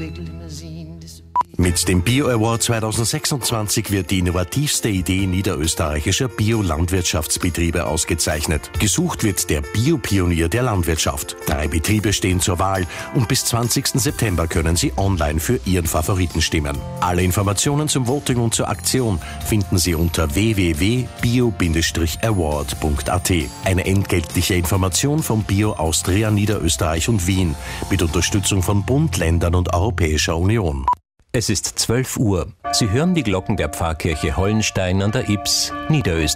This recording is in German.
Mit dem Bio Award 2026 wird die innovativste Idee niederösterreichischer Bio-Landwirtschaftsbetriebe ausgezeichnet. Gesucht wird der Bio-Pionier der Landwirtschaft. 3 Betriebe stehen zur Wahl und bis 20. September können Sie online für Ihren Favoriten stimmen. Alle Informationen zum Voting und zur Aktion finden Sie unter www.bio-award.at. Eine entgeltliche Information vom Bio Austria Niederösterreich und Wien mit Unterstützung von Bund, Ländern und Europäischer Union. Es ist 12 Uhr. Sie hören die Glocken der Pfarrkirche Hollenstein an der Ybbs, Niederösterreich.